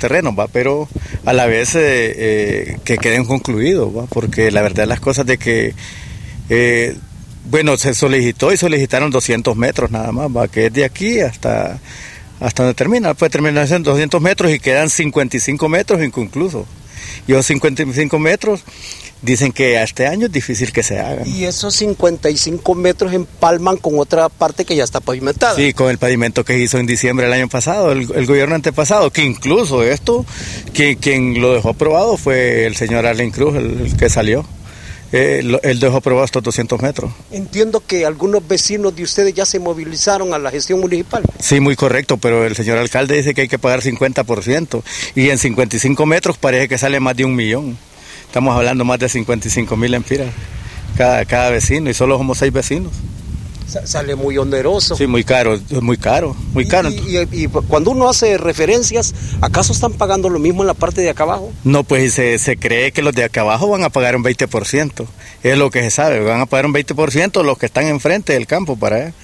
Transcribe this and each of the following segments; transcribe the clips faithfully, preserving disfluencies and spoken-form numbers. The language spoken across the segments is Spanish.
terrenos, ¿va? Pero a la vez eh, eh, que queden concluidos, ¿va? Porque la verdad las cosas de que, eh, bueno, se solicitó y solicitaron doscientos metros nada más, ¿va? Que es de aquí hasta, hasta donde termina, puede terminar en doscientos metros y quedan cincuenta y cinco metros inconclusos. Y esos cincuenta y cinco metros dicen que a este año es difícil que se hagan. Y esos cincuenta y cinco metros empalman con otra parte que ya está pavimentada. Sí, con el pavimento que hizo en diciembre del año pasado, el, el gobierno antepasado, que incluso esto, quien, quien lo dejó aprobado fue el señor Arlen Cruz, el, el que salió. Eh, él dejó aprobado estos doscientos metros. Entiendo que algunos vecinos de ustedes ya se movilizaron a la gestión municipal. Sí, muy correcto, pero el señor alcalde dice que hay que pagar cincuenta por ciento y en cincuenta y cinco metros parece que sale más de un millón. Estamos hablando más de cincuenta y cinco mil empiras cada, cada vecino y solo somos seis vecinos. Sale muy oneroso. Sí, muy caro, muy caro, muy caro. Y, y, y cuando uno hace referencias, ¿acaso están pagando lo mismo en la parte de acá abajo? No, pues se, se cree que los de acá abajo van a pagar un veinte por ciento. Es lo que se sabe, van a pagar un veinte por ciento los que están enfrente del campo para allá.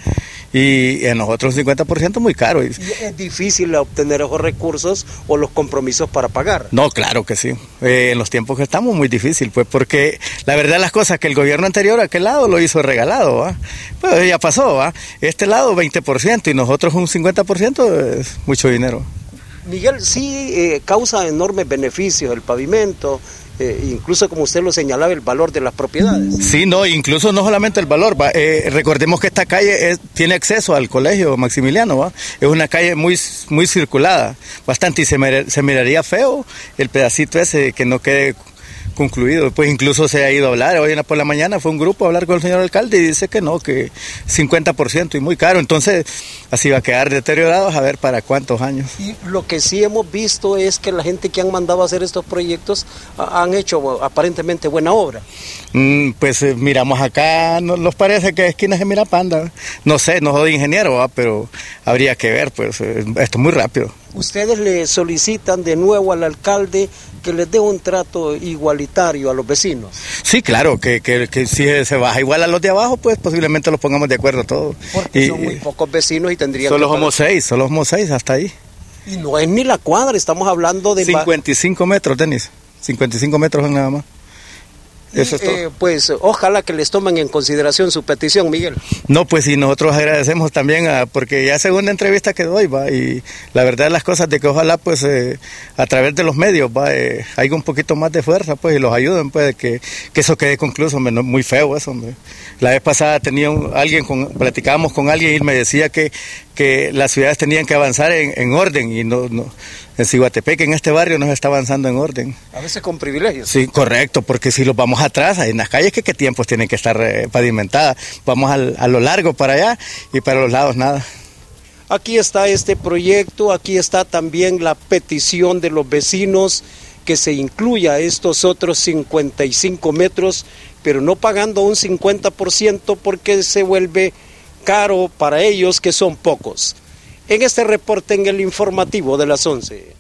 Y en nosotros un cincuenta por ciento muy caro. ¿Y es difícil obtener esos recursos o los compromisos para pagar? No, claro que sí. Eh, en los tiempos que estamos muy difícil, pues porque la verdad las cosas que el gobierno anterior a aquel lado lo hizo regalado, ¿va? Pues ya pasó, ¿va? Este lado veinte por ciento y nosotros un cincuenta por ciento es mucho dinero. Miguel, sí eh, causa enormes beneficios el pavimento, eh, incluso como usted lo señalaba, el valor de las propiedades. Sí, no, incluso no solamente el valor, ¿va? Eh, recordemos que esta calle es, tiene acceso al colegio Maximiliano, ¿va? Es una calle muy, muy circulada, bastante, y se, mir, se miraría feo el pedacito ese que no quede concluido. Pues incluso se ha ido a hablar, hoy por la mañana fue un grupo a hablar con el señor alcalde y dice que no, que cincuenta por ciento y muy caro, entonces así va a quedar deteriorado a ver para cuántos años. Y lo que sí hemos visto es que la gente que han mandado a hacer estos proyectos han hecho aparentemente buena obra. Mm, pues eh, miramos acá, nos, nos parece que esquinas de Mirapanda, no sé, no soy ingeniero, ¿va? Pero habría que ver, pues eh, esto es muy rápido. ¿Ustedes le solicitan de nuevo al alcalde que les dé un trato igualitario a los vecinos? Sí, claro, que, que, que si se baja igual a los de abajo, pues posiblemente los pongamos de acuerdo todos. Porque y, son muy pocos vecinos y tendrían solo que... Solo somos seis, solo somos seis, hasta ahí. Y no es ni la cuadra, estamos hablando de... cincuenta y cinco metros, Denis, cincuenta y cinco metros nada más. Y, Eso es todo. Eh, pues ojalá que les tomen en consideración su petición, Miguel. No, pues y nosotros agradecemos también, a, porque ya segunda entrevista que doy, va, y la verdad de las cosas de que ojalá pues eh, a través de los medios va, eh, haya un poquito más de fuerza pues y los ayuden pues que, que eso quede concluso, hombre, no, muy feo eso, hombre. La vez pasada tenía un, alguien, con, platicábamos con alguien y él me decía que, que las ciudades tenían que avanzar en, en orden y no... no en Ciguatepec, en este barrio, no se está avanzando en orden. A veces con privilegios. Sí, correcto, porque si los vamos atrás, en las calles, ¿qué, qué tiempos tienen que estar eh, pavimentadas? Vamos al, a lo largo para allá y para los lados nada. Aquí está este proyecto, aquí está también la petición de los vecinos que se incluya estos otros cincuenta y cinco metros, pero no pagando un cincuenta por ciento porque se vuelve caro para ellos, que son pocos. En este reporte en el informativo de las once.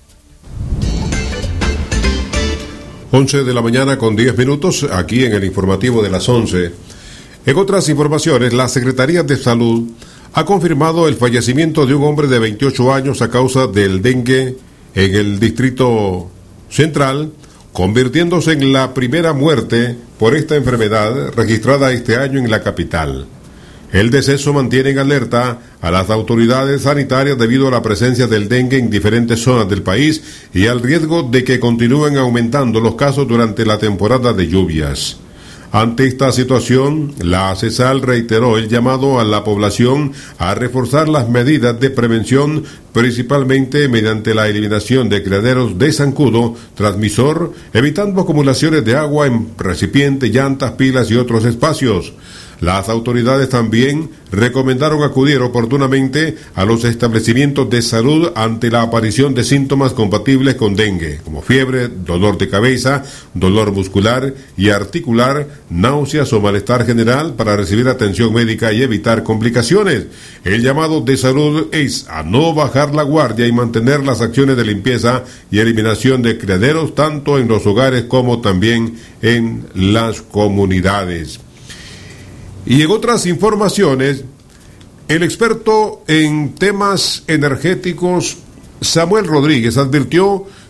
once de la mañana con diez minutos, aquí en el informativo de las once. En otras informaciones, la Secretaría de Salud ha confirmado el fallecimiento de un hombre de veintiocho años a causa del dengue en el Distrito Central, convirtiéndose en la primera muerte por esta enfermedad registrada este año en la capital. El deceso mantiene en alerta a las autoridades sanitarias debido a la presencia del dengue en diferentes zonas del país y al riesgo de que continúen aumentando los casos durante la temporada de lluvias. Ante esta situación, la CESAL reiteró el llamado a la población a reforzar las medidas de prevención, principalmente mediante la eliminación de criaderos de zancudo, transmisor, evitando acumulaciones de agua en recipientes, llantas, pilas y otros espacios. Las autoridades también recomendaron acudir oportunamente a los establecimientos de salud ante la aparición de síntomas compatibles con dengue, como fiebre, dolor de cabeza, dolor muscular y articular, náuseas o malestar general, para recibir atención médica y evitar complicaciones. El llamado de salud es a no bajar la guardia y mantener las acciones de limpieza y eliminación de criaderos tanto en los hogares como también en las comunidades. Y en otras informaciones, el experto en temas energéticos Samuel Rodríguez advirtió